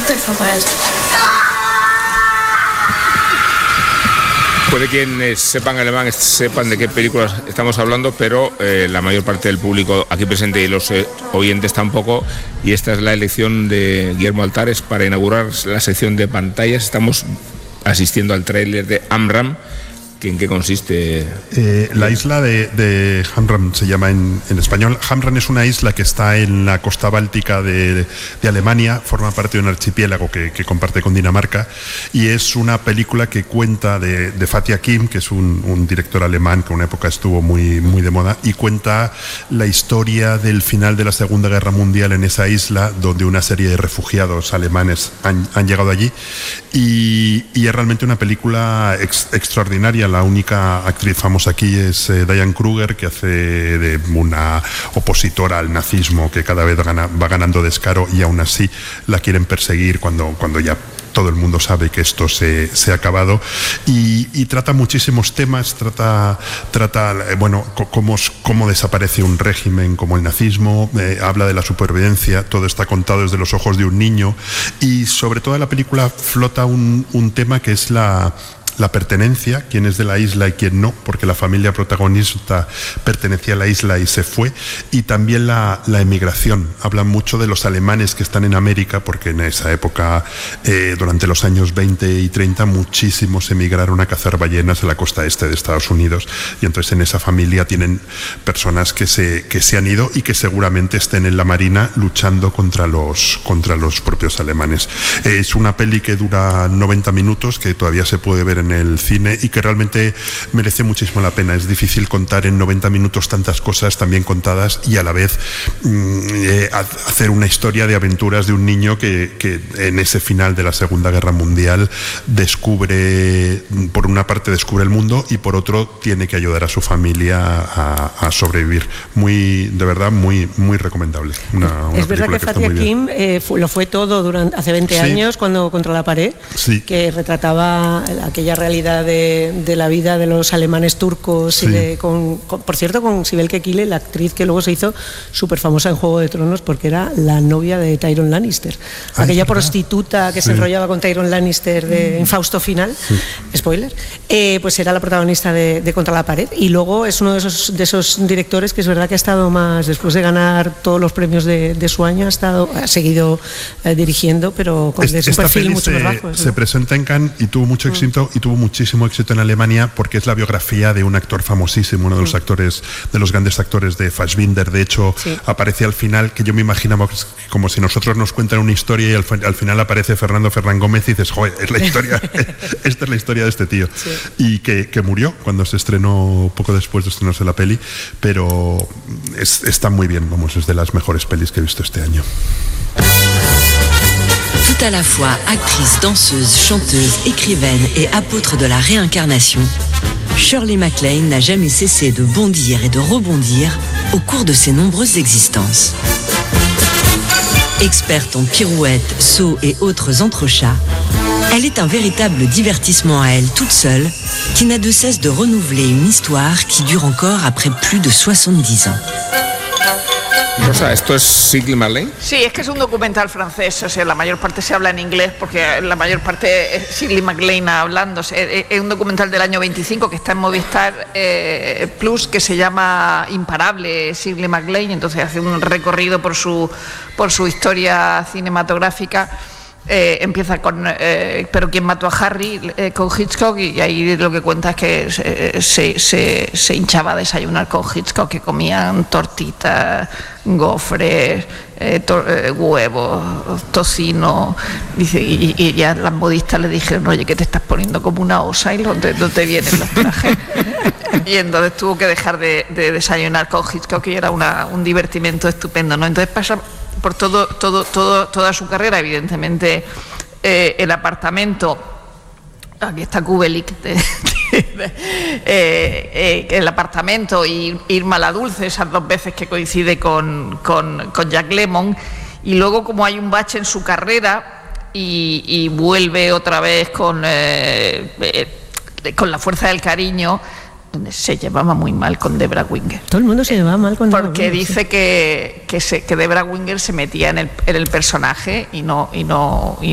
Puede quienes sepan alemán sepan de qué películas estamos hablando, pero la mayor parte del público aquí presente y los oyentes tampoco. Y esta es la elección de Guillermo Altares para inaugurar la sección de pantallas. Estamos asistiendo al tráiler de Amram. ¿En qué consiste? La isla de Hamran se llama en español. Hamran es una isla que está en la costa báltica de Alemania, forma parte de un archipiélago que comparte con Dinamarca, y es una película que cuenta de Fatih Akin, que es un director alemán que en una época estuvo muy, muy de moda, y cuenta la historia del final de la Segunda Guerra Mundial en esa isla, donde una serie de refugiados alemanes han llegado allí, y es realmente una película extraordinaria. La única actriz famosa aquí es Diane Kruger, que hace de una opositora al nazismo que cada vez va ganando descaro, y aún así la quieren perseguir cuando ya todo el mundo sabe que esto se ha acabado, y trata muchísimos temas. Trata cómo desaparece un régimen como el nazismo, habla de la supervivencia. Todo está contado desde los ojos de un niño, y sobre todo en la película flota un tema que es la pertenencia, quién es de la isla y quién no, porque la familia protagonista pertenecía a la isla y se fue, y también la emigración. Hablan mucho de los alemanes que están en América, porque en esa época, durante los años 20 y 30, muchísimos emigraron a cazar ballenas a la costa este de Estados Unidos, y entonces en esa familia tienen personas que se han ido y que seguramente estén en la marina luchando contra los propios alemanes. Es una peli que dura 90 minutos, que todavía se puede ver en el cine, y que realmente merece muchísimo la pena. Es difícil contar en 90 minutos tantas cosas tan bien contadas, y a la vez hacer una historia de aventuras de un niño que en ese final de la Segunda Guerra Mundial por una parte descubre el mundo, y por otro tiene que ayudar a su familia a sobrevivir. De verdad, muy, muy recomendable. Es verdad que Fatih Akin lo fue todo hace 20 años, cuando Contra la pared, que retrataba aquella realidad de la vida de los alemanes turcos, y por cierto, con Sibel Kekile, la actriz que luego se hizo súper famosa en Juego de Tronos, porque era la novia de Tyrion Lannister, aquella prostituta que se enrollaba con Tyrion Lannister en Fausto Final, spoiler, pues era la protagonista de Contra la pared. Y luego es uno de esos directores que es verdad que ha estado más, después de ganar todos los premios de su año, ha seguido dirigiendo, pero con un perfil mucho más bajo. Se presenta en Cannes y tuvo mucho éxito, y tuvo muchísimo éxito en Alemania, porque es la biografía de un actor famosísimo, uno de los actores, de los grandes actores, de Fassbinder. De hecho, aparece al final, que yo me imaginaba como si nosotros nos cuentan una historia, y al final aparece Fernando Ferran Gómez, y dices, joder, es la historia, esta es la historia de este tío. Y que murió cuando se estrenó, poco después de estrenarse la peli, pero está muy bien, es de las mejores pelis que he visto este año. Tout à la fois actrice, danseuse, chanteuse, écrivaine et apôtre de la réincarnation, Shirley MacLaine n'a jamais cessé de bondir et de rebondir au cours de ses nombreuses existences. Experte en pirouettes, sauts et autres entrechats, elle est un véritable divertissement à elle toute seule, qui n'a de cesse de renouveler une histoire qui dure encore après plus de 70 ans. Rosa, ¿esto es Shirley MacLaine? Sí, es que es un documental francés, o sea, la mayor parte se habla en inglés, porque la mayor parte es Shirley MacLaine hablando. Es un documental del año 25 que está en Movistar Plus, que se llama Imparable Shirley MacLaine. Entonces hace un recorrido por su historia cinematográfica. Empieza con pero quién mató a Harry, con Hitchcock, y ahí lo que cuenta es que se hinchaba a desayunar con Hitchcock, que comían tortitas, gofres, huevos, tocino. Dice, y ya las modistas le dijeron, oye, que te estás poniendo como una osa y no te vienen los trajes. Y entonces tuvo que dejar de desayunar con Hitchcock, y era un divertimento estupendo, ¿no? Entonces pasa por toda su carrera, evidentemente. El apartamento, aquí está Kubelik, el apartamento, y Irma la Dulce, esas dos veces que coincide con Jack Lemmon, y luego, como hay un bache en su carrera, y vuelve otra vez con La fuerza del cariño, donde se llevaba muy mal con Debra Winger. Todo el mundo se llevaba mal con Debra Winger. Porque dice que Debra Winger se metía en el personaje y no